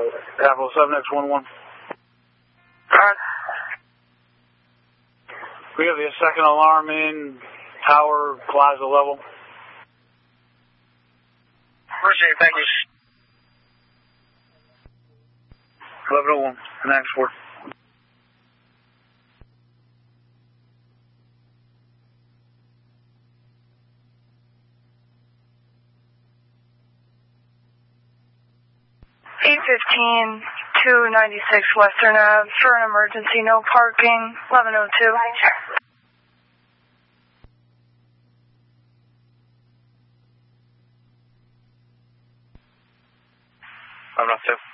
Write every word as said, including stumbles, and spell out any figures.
Capital seven X one one. Alright. We have the second alarm in, tower, plaza level. Appreciate it, thank you. eleven oh one, next word. eight fifteen, two ninety-six Western Ave for an emergency, no parking, eleven oh two. eleven oh two.